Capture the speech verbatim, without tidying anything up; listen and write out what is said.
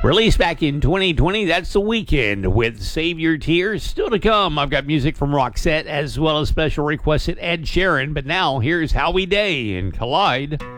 Released back in twenty twenty, that's The Weeknd with Save Your Tears. Still to come, I've got music from Roxette as well as special requests at Ed Sheeran. But now, here's Howie Day and Collide.